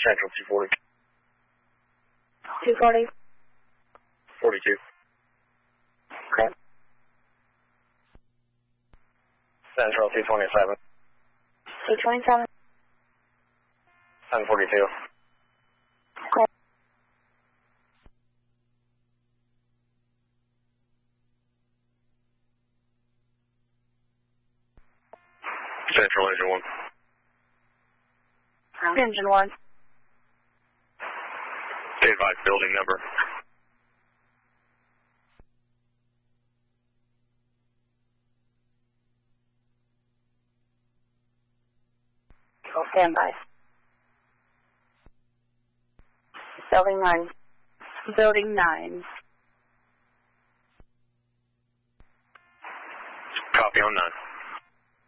Central 240. 240. 42. Okay. Central 227. 227. 1042. Okay. Central Engine 1. Engine 1. Be advised, building number. Stand by. Building 9. Building 9. Copy on 9.